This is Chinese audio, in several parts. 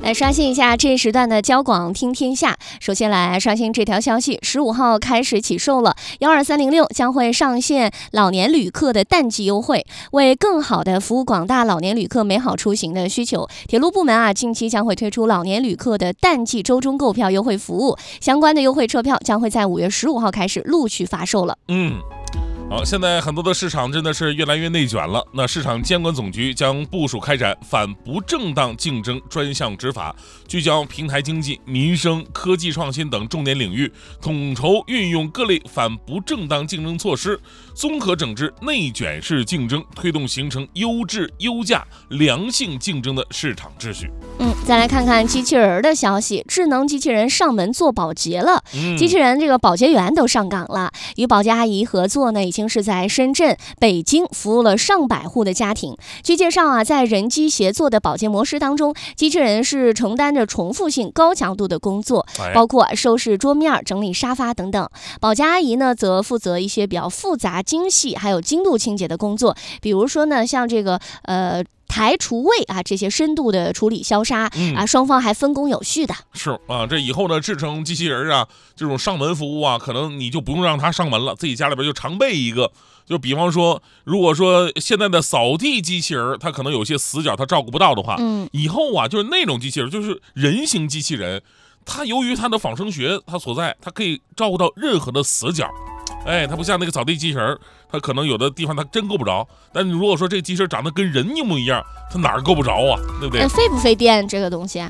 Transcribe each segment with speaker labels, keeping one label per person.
Speaker 1: 来刷新一下这一时段的交广听天下。首先来刷新这条消息，15号开始起售了12306将会上线老年旅客的淡季优惠，为更好的服务广大老年旅客美好出行的需求，铁路部门近期将会推出老年旅客的淡季周中购票优惠服务，相关的优惠车票将会在5月15号开始陆续发售了。
Speaker 2: 好，现在很多的市场真的是越来越内卷了。那市场监管总局将部署开展反不正当竞争专项执法，聚焦平台经济、民生、科技创新等重点领域，统筹运用各类反不正当竞争措施，综合整治内卷式竞争，推动形成优质、优价、良性竞争的市场秩序。
Speaker 1: 再来看看机器人的消息，智能机器人上门做保洁了。机器人这个保洁员都上岗了，与保洁阿姨合作呢，已经是在深圳、北京服务了上百户的家庭。据介绍在人机协作的保洁模式当中，机器人是承担着重复性、高强度的工作，包括收拾桌面、整理沙发等等。保洁阿姨呢，则负责一些比较复杂、精细还有精度清洁的工作，比如说呢，像这个台除味这些深度的处理消杀双方还分工有序的。
Speaker 2: 是这以后呢，制成机器人这种上门服务可能你就不用让他上门了，自己家里边就常备一个。就比方说，如果说现在的扫地机器人它可能有些死角它照顾不到的话，以后就是那种机器人，就是人形机器人，它由于它的仿生学它所在，它可以照顾到任何的死角。它不像那个扫地机器人，它可能有的地方它真够不着，但如果说这个机器人长得跟人一模一样，它哪儿够不着对不对？
Speaker 1: 费不费电这个东西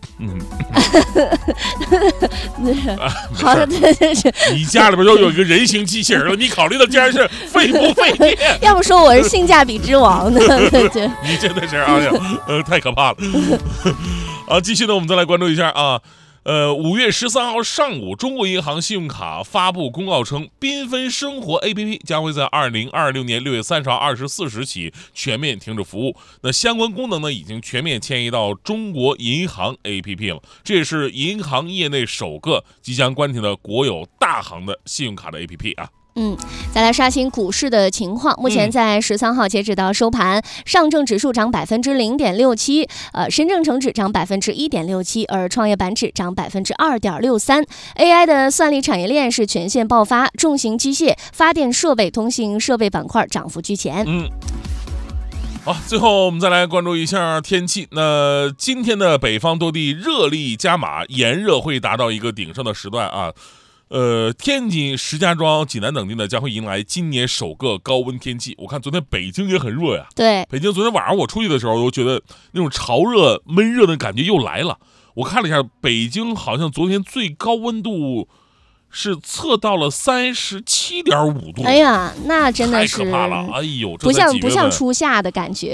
Speaker 1: 好的，
Speaker 2: 你家里边都有一个人形机器人了，你考虑的竟然是费不费电？
Speaker 1: 要不说我是性价比之王呢？
Speaker 2: 你真的是太可怕了。继续呢，我们再来关注一下5月13号上午，中国银行信用卡发布公告称，缤纷生活 APP 将会在2026年6月30号24时起全面停止服务。那相关功能呢，已经全面迁移到中国银行 APP 了。这也是银行业内首个即将关停的国有大行的信用卡的 APP
Speaker 1: 再来刷新股市的情况。目前在13号截止到收盘，上证指数涨0.67%，深证成指涨1.67%，而创业板指涨2.63%。AI 的算力产业链是全线爆发，重型机械、发电设备、通信设备板块涨幅居前。
Speaker 2: 好，最后我们再来关注一下天气。那今天的北方多地热力加码，炎热会达到一个鼎盛的时段天津、石家庄、济南等地呢将会迎来今年首个高温天气。我看昨天北京也很热呀。
Speaker 1: 对，
Speaker 2: 北京昨天晚上我出去的时候，我觉得那种潮热、闷热的感觉又来了。我看了一下，北京好像昨天最高温度是测到了37.5度。
Speaker 1: 哎呀，那真的是
Speaker 2: 太可怕了！哎呦，
Speaker 1: 不像初夏的感觉。